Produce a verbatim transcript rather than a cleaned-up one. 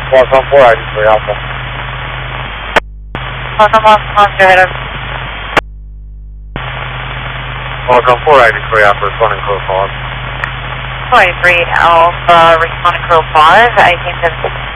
Welcome four eighty-three Alpha. Welcome one, one, go ahead. Welcome four eighty-three Alpha, responding code five. four eighty-three Alpha, responding code five, eighteen seventy.